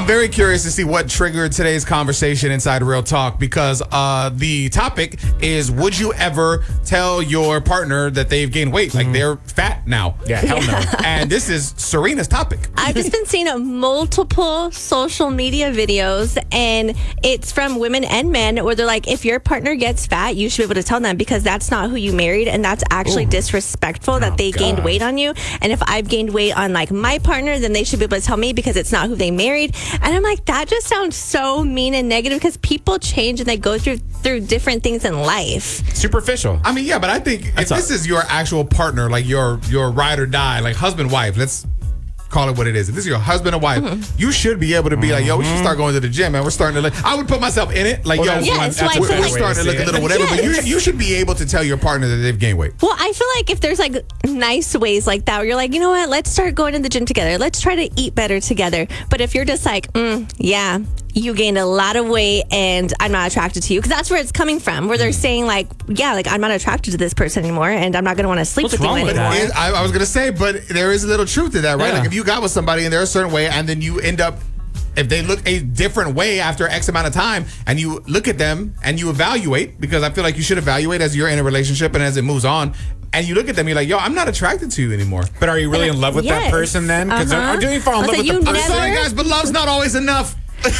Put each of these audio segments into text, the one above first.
I'm very curious to see what triggered today's conversation inside Real Talk, because the topic is, would you ever tell your partner that they've gained weight? Like they're fat now? Yeah, hell no. And this is Serena's topic. I've just been seeing multiple social media videos, and it's from women and men where they're like, if your partner gets fat, you should be able to tell them, because that's not who you married, and that's actually disrespectful that they gained weight on you. And if I've gained weight on like my partner, then they should be able to tell me, because it's not who they married. And I'm like, that just sounds so mean and negative, because people change and they go through different things in life. Superficial. I mean, yeah, but I think if this is your actual partner, like your ride or die, like husband, wife, let's call it what it is. If this is your husband or wife, you should be able to be like, yo, we should start going to the gym, and we're starting to I would put myself in it. Like, yo, we're starting to look a little whatever, but you should be able to tell your partner that they've gained weight. Well, I feel like if there's like nice ways like that, where you're like, you know what, let's start going to the gym together. Let's try to eat better together. But if you're just like, yeah, you gained a lot of weight and I'm not attracted to you, because that's where it's coming from, where they're saying like, yeah, like I'm not attracted to this person anymore, and I'm not going to want to sleep with you anymore. I was going to say, but there is a little truth to that, right? Yeah. Like if you got with somebody and they're a certain way, and then you end up, if they look a different way after X amount of time, and you look at them and you evaluate, because I feel like you should evaluate as you're in a relationship and as it moves on, and you look at them, you're like, yo, I'm not attracted to you anymore. But are you really in love with that person then? Because do you fall in love with the person? I'm sorry, guys, but love's not always enough.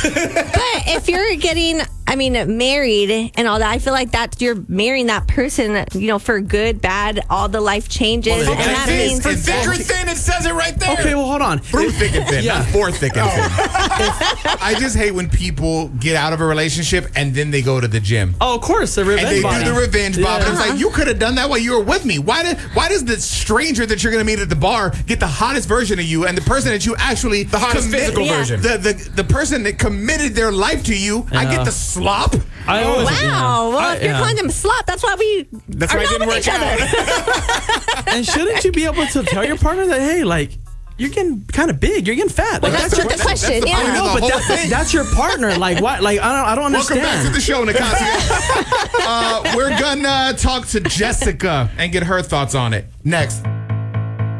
But if you're getting, married and all that, I feel like that you're marrying that person, for good, bad, all the life changes. Well, and that means for thick or thin, it says it right there. Okay, well, hold on. Through thick and thin, not for thick and thin. I just hate when people get out of a relationship and then they go to the gym. Oh, of course, the revenge and they body. do the revenge bob. And it's like, you could have done that while you were with me. Why does the stranger that you're going to meet at the bar get the hottest version of you, and the person that you actually the hottest physical version, the person that committed their life to you, I get the slop. Wow. Well, if you're calling them slop, that's why we are not with each other. And shouldn't you be able to tell your partner that, hey, like, you're getting kind of big, you're getting fat? Well, like, that's the question. I know, but that's your partner. Like, what? Like, I don't understand. Welcome back to the show, Nicasia. We're gonna talk to Jessica and get her thoughts on it next.